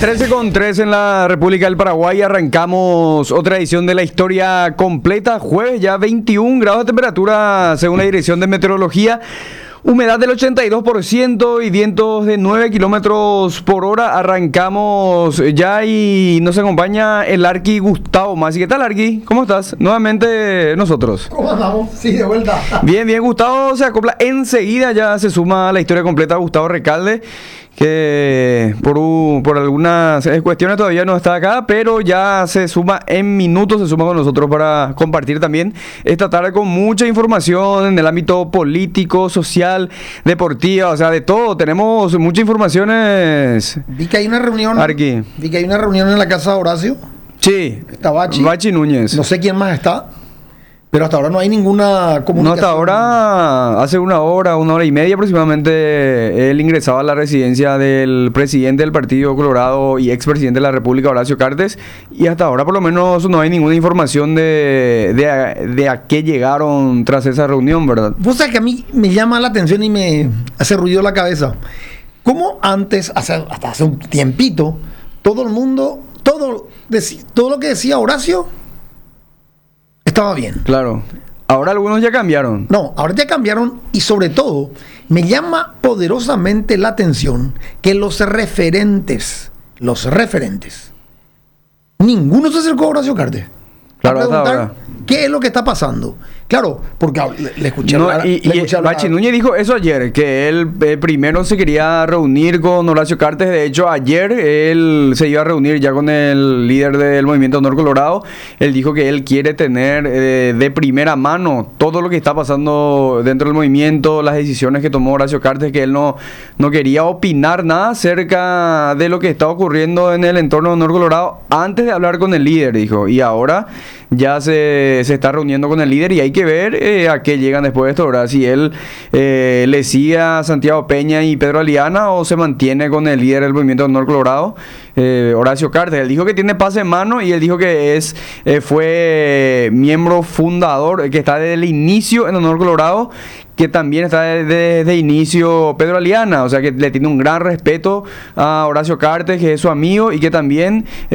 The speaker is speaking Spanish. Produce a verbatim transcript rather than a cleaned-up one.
trece con tres en la República del Paraguay. Arrancamos otra edición de la historia completa. Jueves, ya veintiún grados de temperatura según la Dirección de Meteorología. Humedad del ochenta y dos por ciento y vientos de nueve kilómetros por hora. Arrancamos ya y nos acompaña el Arqui Gustavo Masi. ¿Qué tal, Arqui? ¿Cómo estás? Nuevamente nosotros. ¿Cómo andamos? Sí, de vuelta. Bien, bien. Gustavo se acopla enseguida. Ya se suma a la historia completa Gustavo Recalde, que por, uh, por algunas cuestiones todavía no está acá, pero ya se suma en minutos, se suma con nosotros para compartir también esta tarde con mucha información en el ámbito político, social, deportiva, o sea, de todo. Tenemos muchas informaciones. Vi que hay una reunión. Arqui. Vi que hay una reunión en la casa de Horacio. Sí. Está Bachi. Bachi Núñez. No sé quién más está. Pero hasta ahora no hay ninguna comunicación. No, hasta ahora, hace una hora, una hora y media aproximadamente, él ingresaba a la residencia del presidente del Partido Colorado y expresidente de la República, Horacio Cartes, y hasta ahora por lo menos no hay ninguna información de, de, a, de a qué llegaron tras esa reunión, ¿verdad? Vos sabés que a mí me llama la atención y me hace ruido la cabeza. ¿Cómo antes, hace, hasta hace un tiempito, todo el mundo, todo, todo lo que decía Horacio estaba bien? Claro. Ahora algunos ya cambiaron. No, ahora ya cambiaron y sobre todo me llama poderosamente la atención que los referentes, los referentes, ninguno se acercó a Horacio Cartes. Claro, a preguntar hasta ahora. ¿Qué es lo que está pasando? Claro, porque le, le escuché no, hablar, y, le y escuché hablar- Bachi Núñez dijo eso ayer, que él eh, primero se quería reunir con Horacio Cartes. De hecho, ayer él se iba a reunir ya con el líder del Movimiento Honor Colorado. Él dijo que él quiere tener eh, de primera mano todo lo que está pasando dentro del movimiento, las decisiones que tomó Horacio Cartes, que él no, no quería opinar nada acerca de lo que está ocurriendo en el entorno de Honor Colorado antes de hablar con el líder, dijo. Y ahora ya se, se está reuniendo con el líder y hay que ver eh, a qué llegan después de esto, ¿verdad? Si él eh, le sigue a Santiago Peña y Pedro Aliana o se mantiene con el líder del Movimiento Honor Colorado, eh, Horacio Cartes. Él dijo que tiene pase en mano y él dijo que es eh, fue miembro fundador, que está desde el inicio en Honor Colorado, que también está desde, desde inicio Pedro Aliana, o sea que le tiene un gran respeto a Horacio Cartes, que es su amigo y que también